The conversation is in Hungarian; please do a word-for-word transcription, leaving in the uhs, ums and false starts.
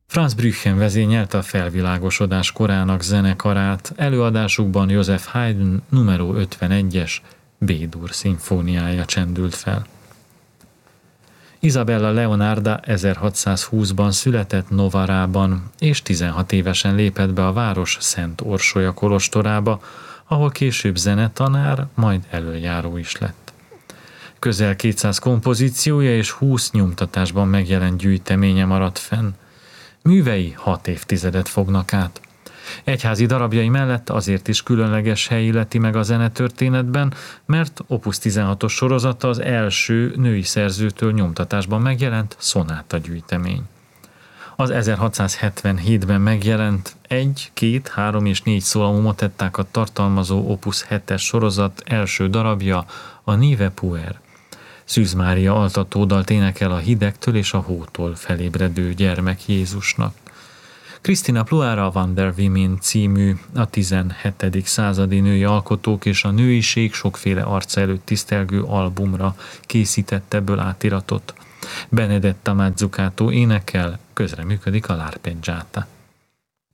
Franz Brüchen vezényelte a felvilágosodás korának zenekarát, előadásukban Joseph Haydn numero ötvenegyes B-dur szimfóniája csendült fel. Isabella Leonarda ezerhatszázhúszban született Novarában, és tizenhat évesen lépett be a város Szent Orsolya kolostorába, ahol később zenetanár, majd elöljáró is lett. Közel kétszáz kompozíciója és húsz nyomtatásban megjelent gyűjteménye maradt fenn. Művei hat évtizedet fognak át. Egyházi darabjai mellett azért is különleges hely illeti meg a zenetörténetben, mert Opus tizenhatos sorozata az első női szerzőtől nyomtatásban megjelent szonáta gyűjtemény. Az ezerhatszázhetvenhétben megjelent egy, két, három és négy szólamú motettákat tartalmazó Opus hetes sorozat első darabja, a Nive Puer. Szűz Mária altatódalt énekel a hidegtől és a hótól felébredő gyermek Jézusnak. Christina Pluara a Wonder Women című, a tizenhetedik századi női alkotók és a nőiség sokféle arca előtt tisztelgő albumra készített ebből átiratot. Benedetta Mazzucato énekel, közreműködik a L'Arpeggiata.